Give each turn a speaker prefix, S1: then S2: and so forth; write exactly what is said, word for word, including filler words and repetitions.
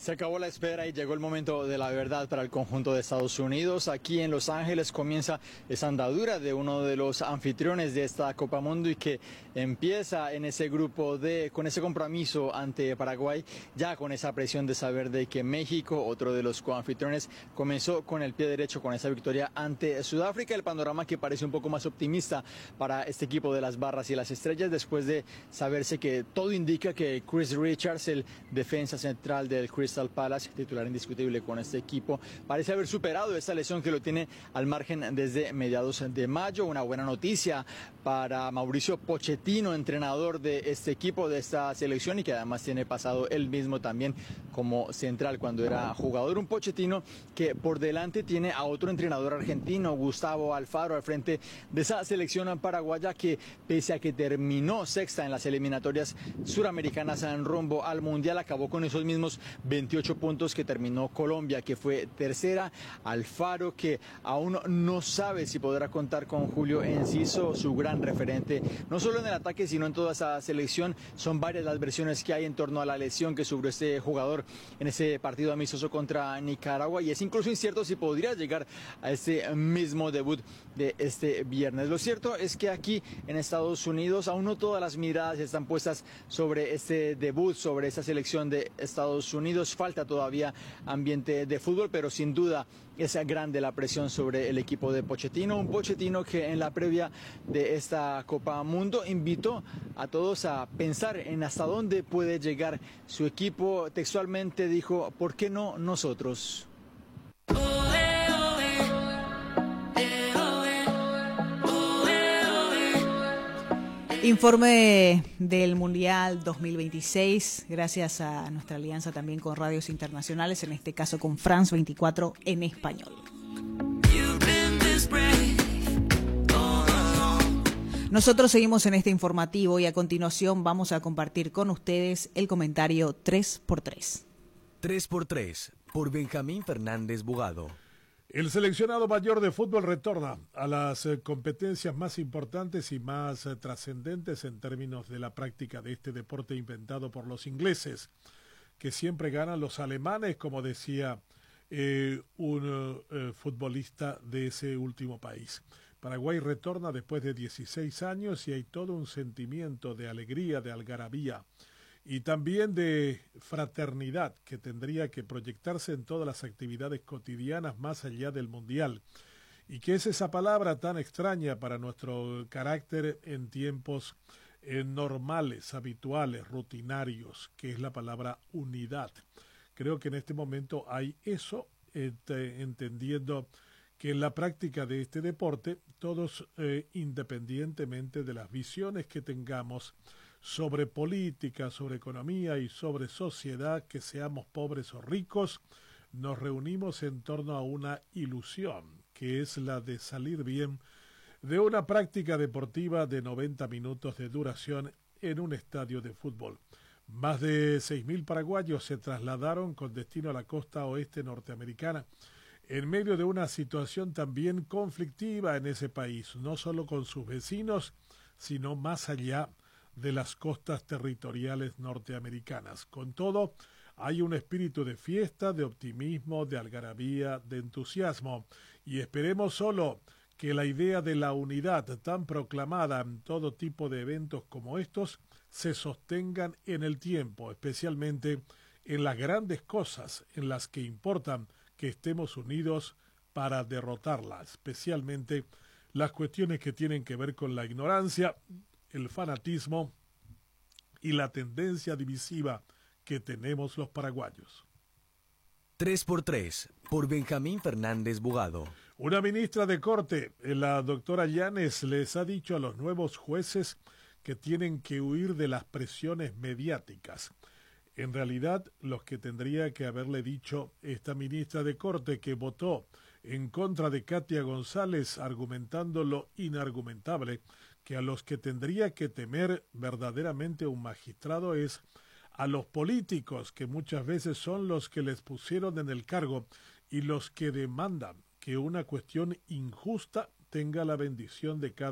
S1: Se acabó la espera y llegó el momento de la verdad para el conjunto de Estados Unidos. Aquí en Los Ángeles comienza esa andadura de uno de los anfitriones de esta Copa Mundo y que empieza en ese grupo de, con ese compromiso ante Paraguay, ya con esa presión de saber de que México, otro de los coanfitriones, comenzó con el pie derecho con esa victoria ante Sudáfrica. El panorama que parece un poco más optimista para este equipo de las barras y las estrellas después de saberse que todo indica que Chris Richards, el defensa central del Crystal Palace, titular indiscutible con este equipo, parece haber superado esta lesión que lo tiene al margen desde mediados de mayo. Una buena noticia para Mauricio Pochettino, entrenador de este equipo, de esta selección, y que además tiene pasado él mismo también como central cuando era jugador. Un Pochettino que por delante tiene a otro entrenador argentino, Gustavo Alfaro, al frente de esa selección paraguaya que, pese a que terminó sexta en las eliminatorias suramericanas en rumbo al Mundial, acabó con esos mismos veintiocho puntos que terminó Colombia, que fue tercera. Alfaro, que aún no sabe si podrá contar con Julio Enciso, su gran referente, no solo en el ataque, sino en toda esa selección. Son varias las versiones que hay en torno a la lesión que sufrió este jugador en ese partido amistoso contra Nicaragua, y es incluso incierto si podría llegar a este mismo debut de este viernes. Lo cierto es que aquí en Estados Unidos aún no todas las miradas están puestas sobre este debut, sobre esta selección de Estados Unidos. Falta todavía ambiente de fútbol, pero sin duda es grande la presión sobre el equipo de Pochettino. Un Pochettino que en la previa de esta Copa Mundo invitó a todos a pensar en hasta dónde puede llegar su equipo. Textualmente dijo: ¿por qué no nosotros?
S2: Informe del Mundial dos mil veintiséis, gracias a nuestra alianza también con radios internacionales, en este caso con France veinticuatro en español. Nosotros seguimos en este informativo y a continuación vamos a compartir con ustedes el comentario tres por tres.
S3: tres por tres, por Benjamín Fernández Bugado.
S4: El seleccionado mayor de fútbol retorna a las eh, competencias más importantes y más eh, trascendentes en términos de la práctica de este deporte inventado por los ingleses, que siempre ganan los alemanes, como decía eh, un eh, futbolista de ese último país. Paraguay retorna después de dieciséis años y hay todo un sentimiento de alegría, de algarabía y también de fraternidad que tendría que proyectarse en todas las actividades cotidianas más allá del Mundial. ¿Y qué es esa palabra tan extraña para nuestro carácter en tiempos eh, normales, habituales, rutinarios, que es la palabra unidad? Creo que en este momento hay eso, eh, entendiendo que en la práctica de este deporte, todos, eh, independientemente de las visiones que tengamos sobre política, sobre economía y sobre sociedad, que seamos pobres o ricos, nos reunimos en torno a una ilusión, que es la de salir bien de una práctica deportiva de noventa minutos de duración en un estadio de fútbol. Más de seis mil paraguayos se trasladaron con destino a la costa oeste norteamericana, en medio de una situación también conflictiva en ese país, no solo con sus vecinos, sino más allá de las costas territoriales norteamericanas. Con todo, hay un espíritu de fiesta, de optimismo, de algarabía, de entusiasmo, y esperemos solo que la idea de la unidad tan proclamada en todo tipo de eventos como estos se sostengan en el tiempo, especialmente en las grandes cosas en las que importan que estemos unidos para derrotarlas, especialmente las cuestiones que tienen que ver con la ignorancia, el fanatismo y la tendencia divisiva que tenemos los paraguayos.
S3: tres por tres, por Benjamín Fernández Bugado.
S4: Una ministra de Corte, la doctora Llanes, les ha dicho a los nuevos jueces que tienen que huir de las presiones mediáticas. En realidad, los que tendría que haberle dicho esta ministra de Corte, que votó en contra de Katia González, argumentando lo inargumentable, que a los que tendría que temer verdaderamente un magistrado es a los políticos, que muchas veces son los que les pusieron en el cargo y los que demandan que una cuestión injusta tenga la bendición de cada